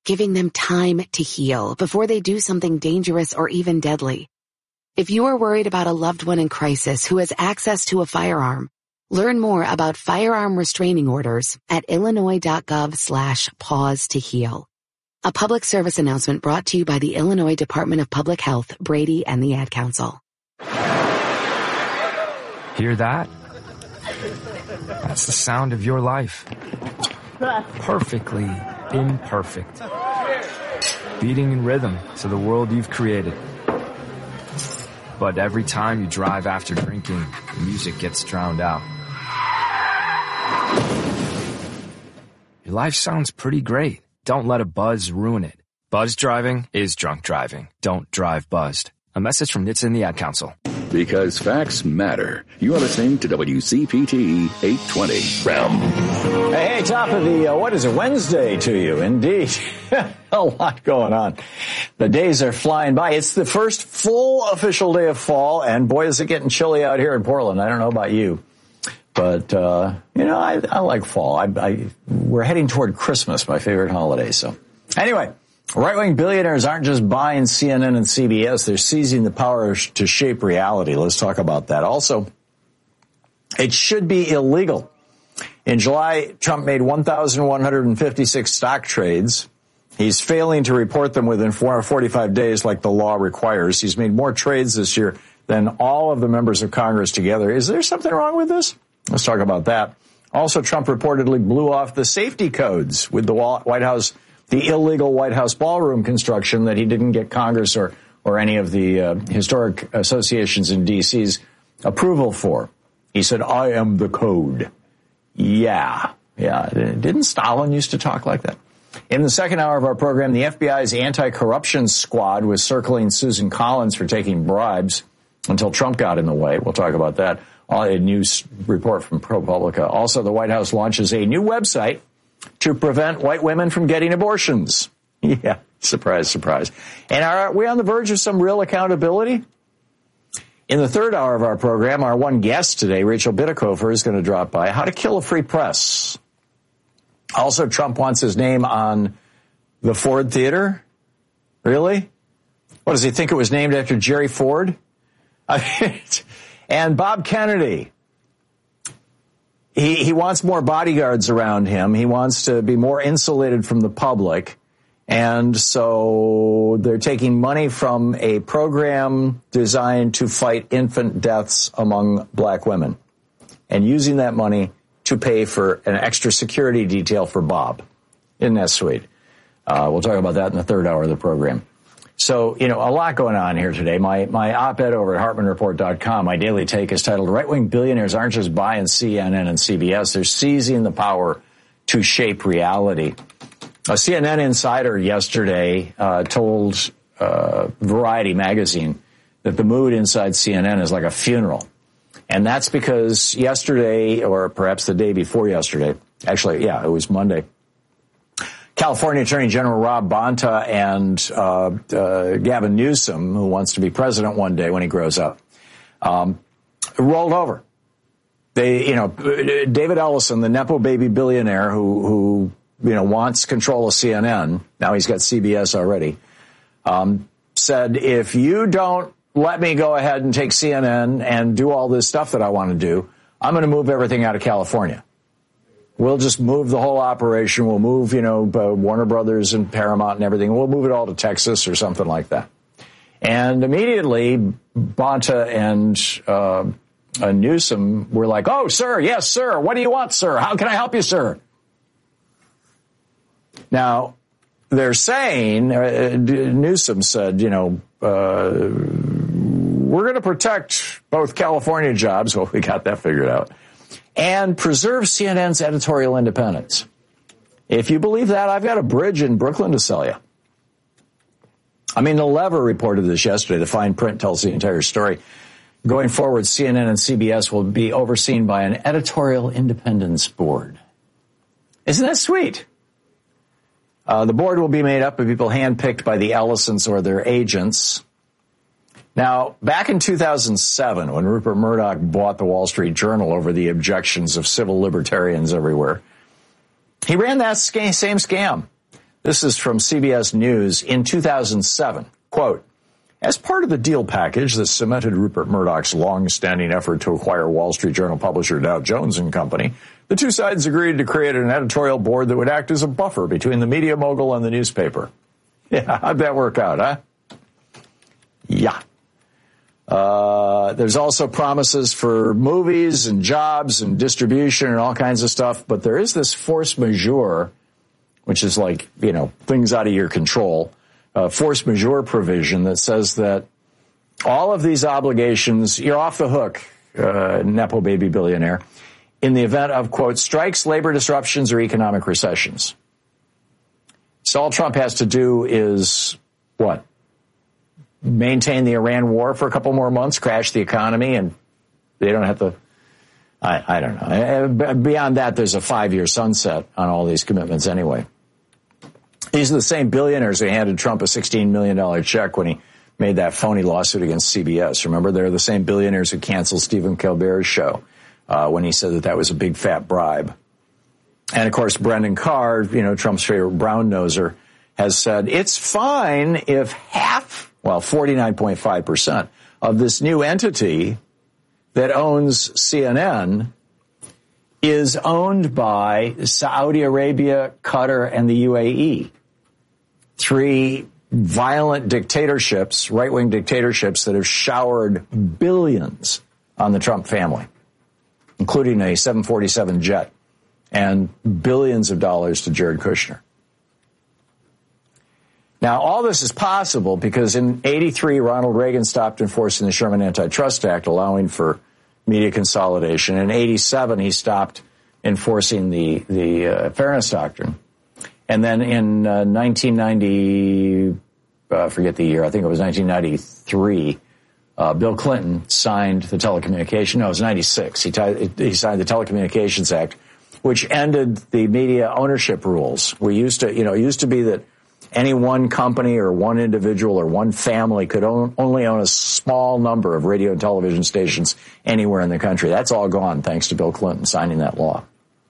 giving them time to heal before they do something dangerous or even deadly. If you are worried about a loved one in crisis who has access to a firearm, learn more about firearm restraining orders at illinois.gov/pause to heal. A public service announcement brought to you by the Illinois Department of Public Health, Brady, and the Ad Council. Hear that? That's the sound of your life. Perfectly imperfect. Beating in rhythm to the world you've created. But every time you drive after drinking, the music gets drowned out. Your life sounds pretty great. Don't let a buzz ruin it. Buzz driving is drunk driving. Don't drive buzzed. A message from NHTSA and the Ad Council. Because facts matter. You are listening to WCPT 820. Realm. Hey, top of the, what is it, Wednesday to you? Indeed. A lot going on. The days are flying by. It's the first full official day of fall, and boy, is it getting chilly out here in Portland. I don't know about you. But, I like fall. We're heading toward Christmas, my favorite holiday. So anyway, right-wing billionaires aren't just buying CNN and CBS. They're seizing the power to shape reality. Let's talk about that. Also, it should be illegal. In July, Trump made 1,156 stock trades. He's failing to report them within 45 days like the law requires. He's made more trades this year than all of the members of Congress together. Is there something wrong with this? Let's talk about that. Also, Trump reportedly blew off the safety codes with the White House, the illegal White House ballroom construction that he didn't get Congress or any of the historic associations in D.C.'s approval for. He said, I am the code. Yeah. Didn't Stalin used to talk like that? In the second hour of our program, the FBI's anti-corruption squad was circling Susan Collins for taking bribes until Trump got in the way. We'll talk about that. A news report from ProPublica. Also, the White House launches a new website to prevent white women from getting abortions. Yeah, surprise, surprise. And are we on the verge of some real accountability? In the third hour of our program, our one guest today, Rachel Bitecofer, is going to drop by. How to kill a free press. Also, Trump wants his name on the Ford Theater. Really? What, does he think it was named after Jerry Ford? And Bob Kennedy. He wants more bodyguards around him. He wants to be more insulated from the public. And so they're taking money from a program designed to fight infant deaths among black women and using that money to pay for an extra security detail for Bob. Isn't that sweet? We'll talk about that in the third hour of the program. So, a lot going on here today. My op-ed over at HartmanReport.com, my daily take is titled, Right-Wing Billionaires Aren't Just Buying CNN and CBS, They're Seizing the Power to Shape Reality. A CNN insider yesterday told Variety magazine that the mood inside CNN is like a funeral. And that's because yesterday, or perhaps the day before yesterday, actually, yeah, it was Monday, California Attorney General Rob Bonta and Gavin Newsom, who wants to be president one day when he grows up, rolled over. David Ellison, the Nepo baby billionaire who wants control of CNN, now he's got CBS already, said, if you don't let me go ahead and take CNN and do all this stuff that I want to do, I'm going to move everything out of California. We'll just move the whole operation. We'll move, Warner Brothers and Paramount and everything. We'll move it all to Texas or something like that. And immediately, Bonta and Newsom were like, oh, sir, yes, sir. What do you want, sir? How can I help you, sir? Now, they're saying, Newsom said, we're going to protect both California jobs. Well, we got that figured out. And preserve CNN's editorial independence. If you believe that, I've got a bridge in Brooklyn to sell you. The Lever reported this yesterday. The fine print tells the entire story. Going forward, CNN and CBS will be overseen by an editorial independence board. Isn't that sweet? The board will be made up of people handpicked by the Ellisons or their agents. Now, back in 2007, when Rupert Murdoch bought the Wall Street Journal over the objections of civil libertarians everywhere, he ran that same scam. This is from CBS News in 2007. Quote, as part of the deal package that cemented Rupert Murdoch's long-standing effort to acquire Wall Street Journal publisher Dow Jones and Company, the two sides agreed to create an editorial board that would act as a buffer between the media mogul and the newspaper. Yeah, how'd that work out, huh? Yeah. There's also promises for movies and jobs and distribution and all kinds of stuff, but there is this force majeure, which is like, you know, things out of your control, force majeure provision that says that all of these obligations, you're off the hook, Nepo baby billionaire, in the event of, quote, strikes, labor disruptions, or economic recessions. So all Trump has to do is, what? Maintain the Iran war for a couple more months, crash the economy, and they don't have to, I don't know. Beyond that, there's a 5-year sunset on all these commitments anyway. These are the same billionaires who handed Trump a $16 million check when he made that phony lawsuit against CBS. Remember, they're the same billionaires who canceled Stephen Colbert's show when he said that that was a big fat bribe. And, of course, Brendan Carr, you know, Trump's favorite brown-noser, has said it's fine if half, well, 49.5% of this new entity that owns CNN is owned by Saudi Arabia, Qatar, and the UAE. 3 violent dictatorships, right-wing dictatorships that have showered billions on the Trump family, including a 747 jet and billions of dollars to Jared Kushner. Now, all this is possible because in '83, Ronald Reagan stopped enforcing the Sherman Antitrust Act, allowing for media consolidation. In '87, he stopped enforcing the Fairness Doctrine. And then in 1990, forget the year, I think it was 1993, Bill Clinton signed the telecommunications. No, it was 96. He signed the Telecommunications Act, which ended the media ownership rules. It used to be that any one company or one individual or one family could only own a small number of radio and television stations anywhere in the country. That's all gone thanks to Bill Clinton signing that law.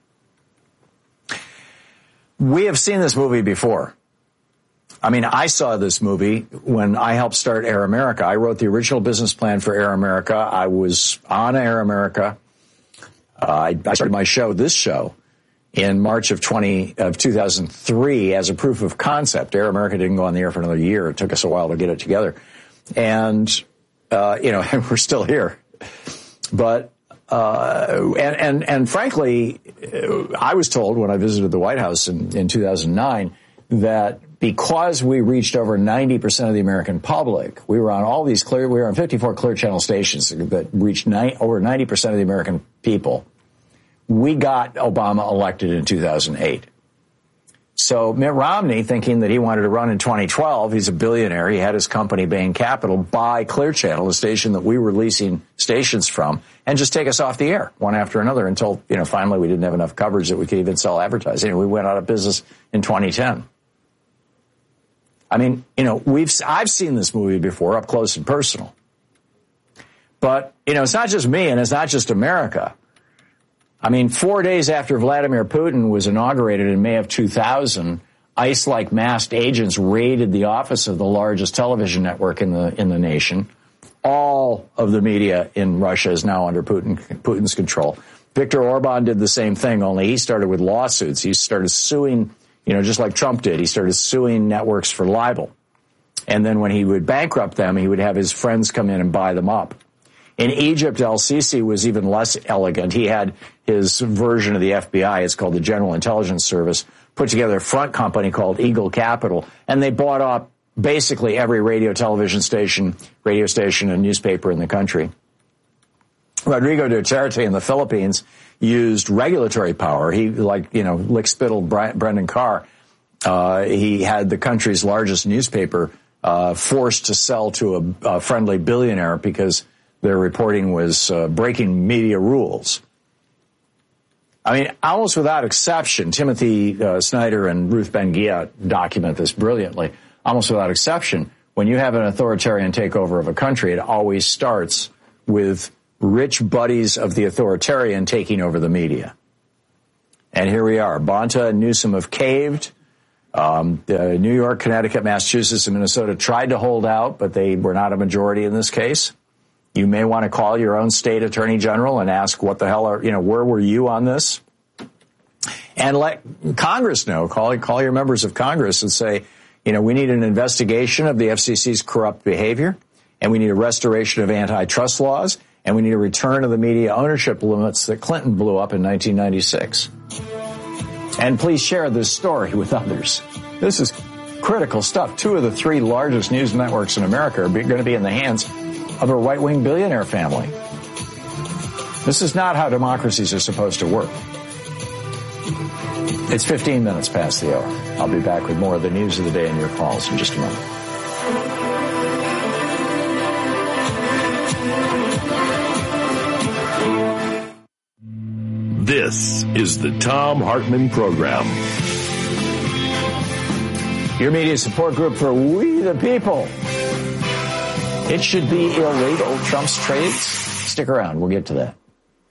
We have seen this movie before. I mean, I saw this movie when I helped start Air America. I wrote the original business plan for Air America. I was on Air America. I started this show, in March of 2003 as a proof of concept. Air America didn't go on the air for another year. It took us a while to get it together. And, and we're still here. But, and frankly, I was told when I visited the White House in 2009 that because we reached over 90% of the American public, we were on we were on 54 Clear Channel stations that reached over 90% of the American people. We got Obama elected in 2008. So Mitt Romney, thinking that he wanted to run in 2012, he's a billionaire. He had his company, Bain Capital, buy Clear Channel, a station that we were leasing stations from, and just take us off the air one after another until, finally we didn't have enough coverage that we could even sell advertising. And we went out of business in 2010. I mean, I've seen this movie before up close and personal. But, it's not just me and it's not just America. I mean, 4 days after Vladimir Putin was inaugurated in May of 2000, ICE-like masked agents raided the office of the largest television network in the nation. All of the media in Russia is now under Putin's control. Viktor Orban did the same thing, only he started with lawsuits. He started suing, just like Trump did. He started suing networks for libel. And then when he would bankrupt them, he would have his friends come in and buy them up. In Egypt, El-Sisi was even less elegant. He had his version of the FBI, it's called the General Intelligence Service, put together a front company called Eagle Capital, and they bought up basically every radio station, and newspaper in the country. Rodrigo Duterte in the Philippines used regulatory power. He, lick-spittled Brendan Carr. He had the country's largest newspaper forced to sell to a friendly billionaire because their reporting was breaking media rules. I mean, almost without exception, Timothy Snyder and Ruth Ben-Ghiat document this brilliantly. Almost without exception, when you have an authoritarian takeover of a country, it always starts with rich buddies of the authoritarian taking over the media. And here we are. Bonta and Newsom have caved. New York, Connecticut, Massachusetts, and Minnesota tried to hold out, but they were not a majority in this case. You may want to call your own state attorney general and ask what the hell where were you on this? And let Congress know. Call your members of Congress and say, we need an investigation of the FCC's corrupt behavior, and we need a restoration of antitrust laws, and we need a return of the media ownership limits that Clinton blew up in 1996. And please share this story with others. This is critical stuff. 2 of the 3 largest news networks in America are going to be in the hands of a right-wing billionaire family. This is not how democracies are supposed to work. It's 15 minutes past the hour. I'll be back with more of the news of the day and your calls in just a moment. This is the Thom Hartmann Program. Your media support group for We the People. It should be illegal, Trump's trades. Stick around. We'll get to that.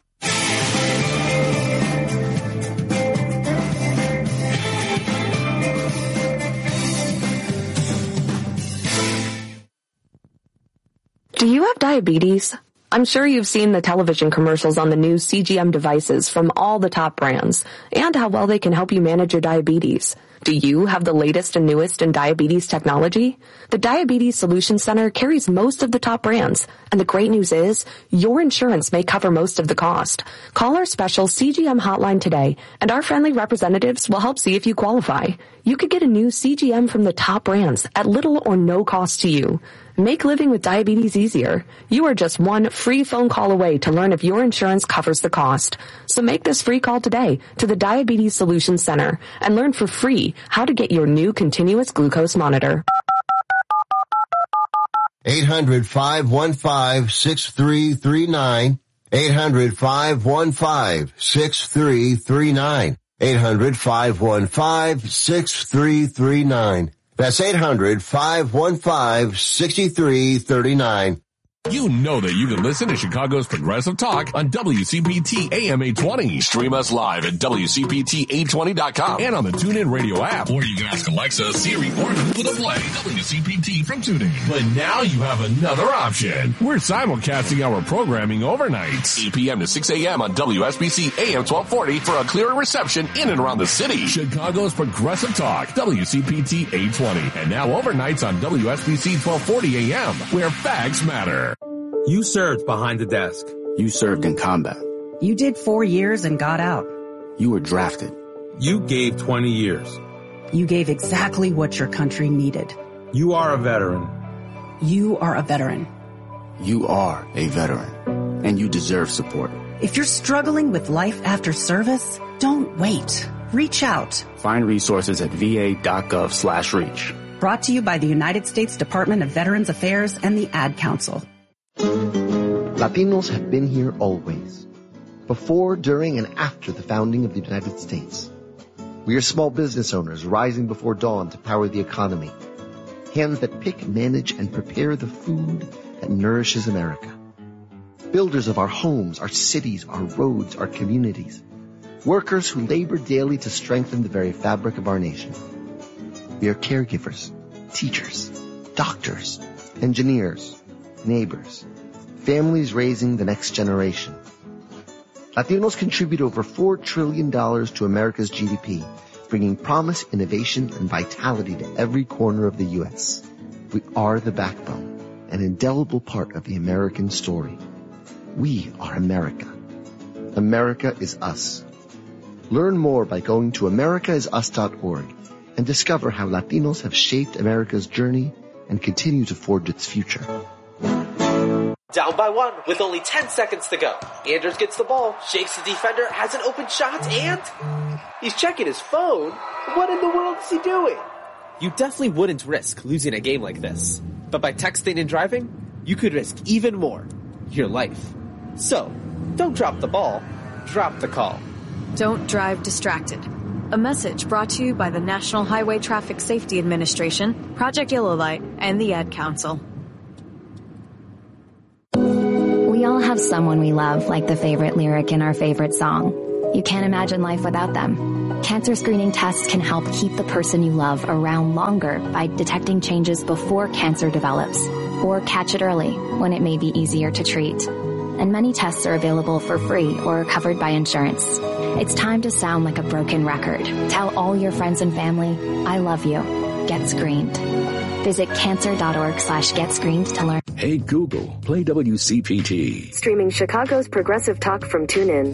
Do you have diabetes? I'm sure you've seen the television commercials on the new CGM devices from all the top brands and how well they can help you manage your diabetes. Do you have the latest and newest in diabetes technology? The Diabetes Solutions Center carries most of the top brands, and the great news is your insurance may cover most of the cost. Call our special CGM hotline today, and our friendly representatives will help see if you qualify. You could get a new CGM from the top brands at little or no cost to you. Make living with diabetes easier. You are just one free phone call away to learn if your insurance covers the cost. So make this free call today to the Diabetes Solutions Center and learn for free how to get your new continuous glucose monitor. 800-515-6339. 800-515-6339. 800-515-6339. That's 800-515-6339. You know that you can listen to Chicago's Progressive Talk on WCPT AM 820. Stream us live at WCPT820.com and on the TuneIn Radio app. Or you can ask Alexa, Siri, or Google to play WCPT from TuneIn. But now you have another option. We're simulcasting our programming overnight. 8 p.m. to 6 a.m. on WSBC AM 1240 for a clearer reception in and around the city. Chicago's Progressive Talk, WCPT 820. And now overnights on WSBC 1240 AM, where facts matter. You served behind the desk. You served in combat. You did 4 years and got out. You were drafted. You gave 20 years. You gave exactly what your country needed. You are a veteran. You are a veteran. You are a veteran. And you deserve support. If you're struggling with life after service, don't wait. Reach out. Find resources at va.gov/reach. Brought to you by the United States Department of Veterans Affairs and the Ad Council. Latinos have been here always. Before, during, and after the founding of the United States. We are small business owners rising before dawn to power the economy. Hands that pick, manage, and prepare the food that nourishes America. Builders of our homes, our cities, our roads, our communities. Workers who labor daily to strengthen the very fabric of our nation. We are caregivers, teachers, doctors, engineers, neighbors, families raising the next generation. Latinos contribute over $4 trillion to America's GDP, bringing promise, innovation, and vitality to every corner of the U.S. We are the backbone, an indelible part of the American story. We are America. America is us. Learn more by going to americaisus.org and discover how Latinos have shaped America's journey and continue to forge its future. Down by 1 with only 10 seconds to go. Andrews gets the ball, shakes the defender, has an open shot, and he's checking his phone. What in the world is he doing? You definitely wouldn't risk losing a game like this. But by texting and driving, you could risk even more. Your life. So, don't drop the ball, drop the call. Don't drive distracted. A message brought to you by the National Highway Traffic Safety Administration, Project Yellow Light, and the Ad Council. We all have someone we love, like the favorite lyric in our favorite song. You can't imagine life without them. Cancer screening tests can help keep the person you love around longer by detecting changes before cancer develops, or catch it early when it may be easier to treat. And many tests are available for free or covered by insurance. It's time to sound like a broken record. Tell all your friends and family, I love you. Get screened. Visit cancer.org/getscreened to learn. Hey Google, play WCPT. Streaming Chicago's progressive talk from TuneIn.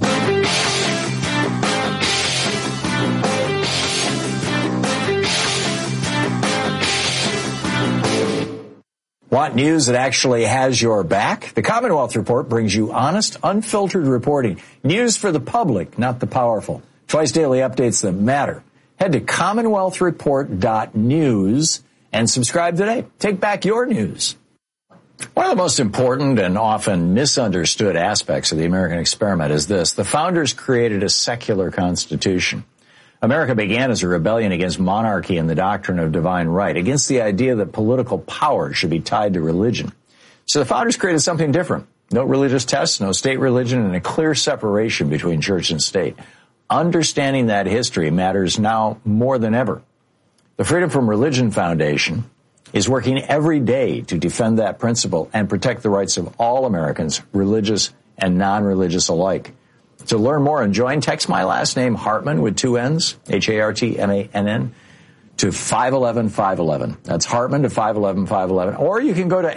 Want news that actually has your back? The Commonwealth Report brings you honest, unfiltered reporting. News for the public, not the powerful. Twice daily updates that matter. Head to commonwealthreport.news and subscribe today. Take back your news. One of the most important and often misunderstood aspects of the American experiment is this. The founders created a secular constitution. America began as a rebellion against monarchy and the doctrine of divine right, against the idea that political power should be tied to religion. So the founders created something different. No religious tests, no state religion, and a clear separation between church and state. Understanding that history matters now more than ever. The Freedom from Religion Foundation is working every day to defend that principle and protect the rights of all Americans, religious and non-religious alike. To learn more and join, text my last name, Hartman, with two N's, Hartmann, to 511-511. That's Hartman to 511-511. Or you can go to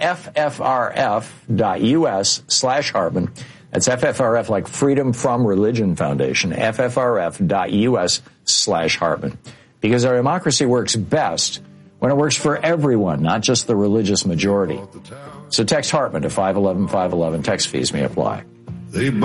ffrf.us/Hartman. That's FFRF, like Freedom from Religion Foundation, ffrf.us/Hartman. Because our democracy works best when it works for everyone, not just the religious majority. So text Hartman to 511-511. Text fees may apply.